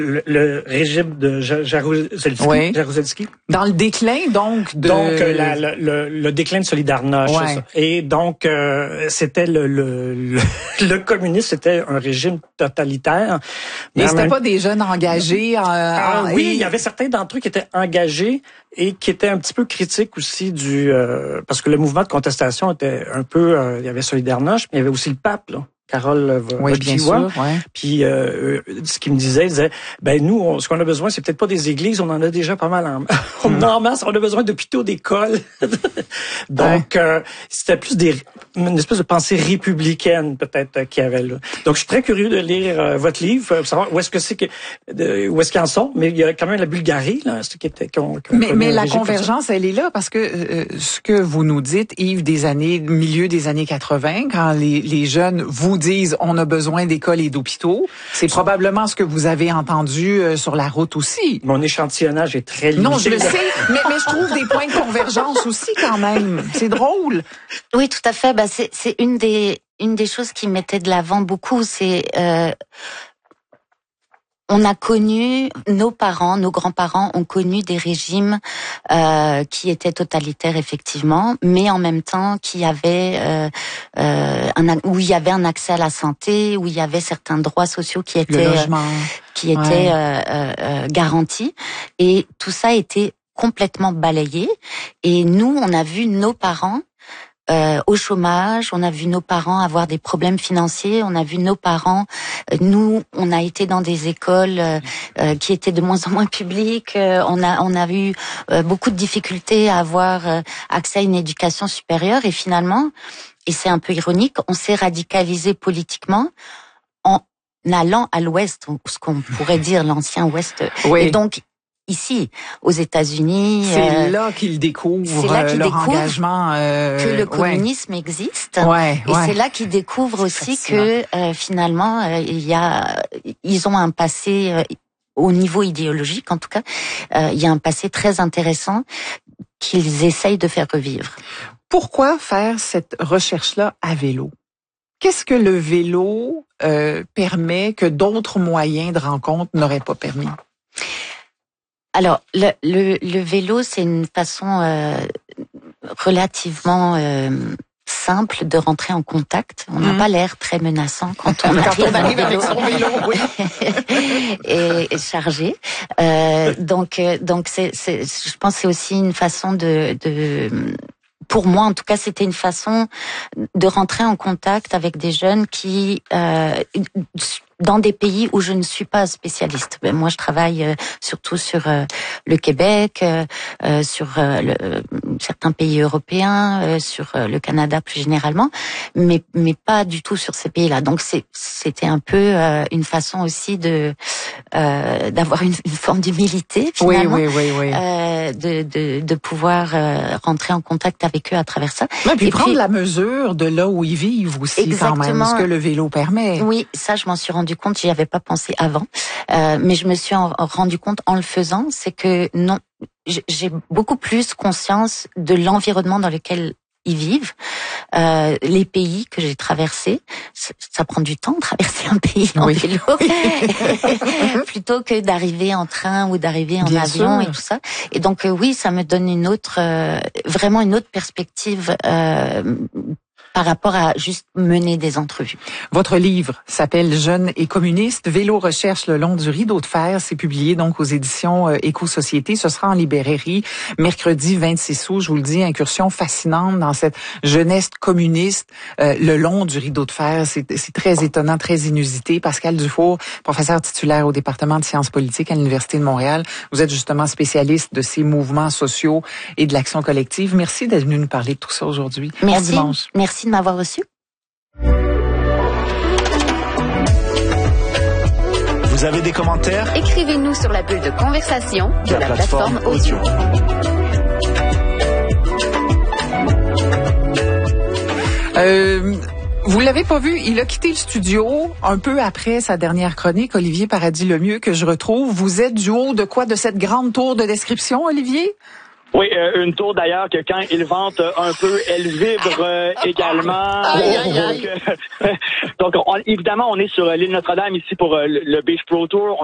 le régime de Jaruzelski. Oui. Jaruzelski. Dans le déclin, donc, de... Donc, le déclin de Solidarność. Ouais. Ça. Et donc, c'était le communisme, c'était un régime totalitaire. Et c'était pas des jeunes engagés. Oui, il y avait certains d'entre eux qui étaient engagés et qui étaient un petit peu critiques aussi parce que le mouvement de contestation était un peu, il y avait Solidarność, mais il y avait aussi le pape, là. Carole Wojtyła. Ouais. Puis ce qu'il me disait, il disait, nous, ce qu'on a besoin, c'est peut-être pas des églises, on en a déjà pas mal en masse, on a besoin d'hôpitaux, d'écoles. Donc, c'était plus une espèce de pensée républicaine, peut-être, qu'il y avait là. Donc, je suis très curieux de lire votre livre, pour savoir où est-ce qu'ils en sont, mais il y a quand même la Bulgarie, là, qui était... Mais la convergence, elle est là, parce que ce que vous nous dites, Yves, milieu des années 80, quand les jeunes vous disent on a besoin d'écoles et d'hôpitaux, c'est probablement ce que vous avez entendu sur la route aussi. Mon échantillonnage est très limité. Non, je le sais, mais je trouve des points de convergence aussi quand même. C'est drôle. Oui, tout à fait. C'est une des choses qui mettait de l'avant beaucoup, c'est on a connu, nos grands-parents ont connu des régimes qui étaient totalitaires effectivement, mais en même temps qui avaient où il y avait un accès à la santé, où il y avait certains droits sociaux qui étaient garantis, et tout ça a été complètement balayé. Et nous, on a vu nos parents au chômage, on a vu nos parents avoir des problèmes financiers, on a vu nos parents, nous, on a été dans des écoles qui étaient de moins en moins publiques, on a eu beaucoup de difficultés à avoir accès à une éducation supérieure, et finalement, et c'est un peu ironique, on s'est radicalisé politiquement en allant à l'Ouest, ce qu'on pourrait dire l'ancien Ouest. Oui. Et donc, ici, aux États-Unis, c'est là qu'ils découvrent leur engagement, que le communisme existe. Et c'est là qu'ils découvrent aussi que finalement, ils ont un passé au niveau idéologique, en tout cas, il y a un passé très intéressant qu'ils essayent de faire revivre. Pourquoi faire cette recherche-là à vélo? Qu'est-ce que le vélo permet que d'autres moyens de rencontre n'auraient pas permis? Alors, le vélo, c'est une façon relativement simple de rentrer en contact. On n'a pas l'air très menaçant quand on arrive avec son vélo, oui. et chargé. Donc je pense que c'est aussi une façon pour moi, en tout cas, c'était une façon de rentrer en contact avec des jeunes qui, dans des pays où je ne suis pas spécialiste. Moi, je travaille surtout sur le Québec, sur certains pays européens, sur le Canada plus généralement, mais pas du tout sur ces pays-là. Donc, c'était un peu une façon aussi d'avoir une forme d'humilité finalement, de pouvoir rentrer en contact avec eux à travers ça. Ouais, puis prendre la mesure de là où ils vivent aussi, exactement. Quand même, ce que le vélo permet. Oui, ça, je m'en suis rendu compte, j'y avais pas pensé avant, mais je me suis rendu compte en le faisant, c'est que non, j'ai beaucoup plus conscience de l'environnement dans lequel ils vivent, les pays que j'ai traversés. Ça prend du temps de traverser un pays en vélo, plutôt que d'arriver en train ou d'arriver en avion et tout ça. Et donc oui, ça me donne vraiment une autre perspective par rapport à juste mener des entrevues. Votre livre s'appelle Jeunes et communistes, vélo recherche le long du rideau de fer. C'est publié donc aux éditions Éco-Société. Ce sera en librairie mercredi 26 août. Je vous le dis, incursion fascinante dans cette jeunesse communiste le long du rideau de fer. C'est très étonnant, très inusité. Pascal Dufour, professeur titulaire au département de sciences politiques à l'Université de Montréal. Vous êtes justement spécialiste de ces mouvements sociaux et de l'action collective. Merci d'être venu nous parler de tout ça aujourd'hui. Merci. Bon dimanche. Merci de m'avoir reçu. Vous avez des commentaires? Écrivez-nous sur la bulle de conversation de la plateforme audio. Vous l'avez pas vu, il a quitté le studio un peu après sa dernière chronique, Olivier Paradis-Lemieux, que je retrouve. Vous êtes du haut de quoi? De cette grande tour de description, Olivier? Oui, une tour d'ailleurs que quand il vente un peu, elle vibre également. Donc, évidemment, on est sur l'île Notre-Dame ici pour le Beach Pro Tour.